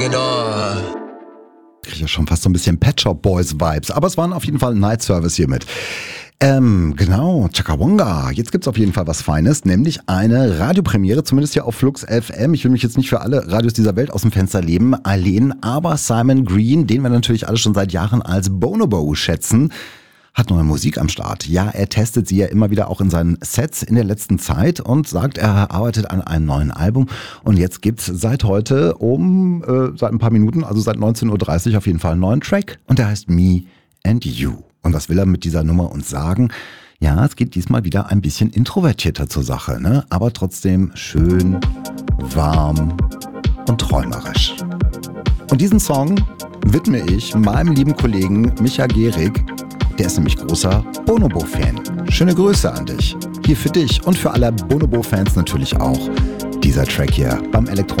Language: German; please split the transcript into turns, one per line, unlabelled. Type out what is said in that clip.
Kriege ja schon fast so ein bisschen Pet Shop Boys Vibes, aber es waren auf jeden Fall Night Service hiermit. Genau, Chakawonga. Jetzt gibt's auf jeden Fall was Feines, nämlich eine Radiopremiere, zumindest hier auf Flux FM. Ich will mich jetzt nicht für alle Radios dieser Welt aus dem Fenster lehnen, aber Simon Green, den wir natürlich alle schon seit Jahren als Bonobo schätzen, hat neue Musik am Start. Ja, er testet sie ja immer wieder auch in seinen Sets in der letzten Zeit und sagt, er arbeitet an einem neuen Album. Und jetzt gibt's seit heute seit ein paar Minuten, also seit 19.30 Uhr auf jeden Fall einen neuen Track. Und der heißt Me and You. Und was will er mit dieser Nummer uns sagen? Ja, es geht diesmal wieder ein bisschen introvertierter zur Sache, ne? Aber trotzdem schön, warm und träumerisch. Und diesen Song widme ich meinem lieben Kollegen Micha Gehrig. Der ist nämlich großer Bonobo-Fan. Schöne Grüße an dich. Hier für dich und für alle Bonobo-Fans natürlich auch. Dieser Track hier beim Elektro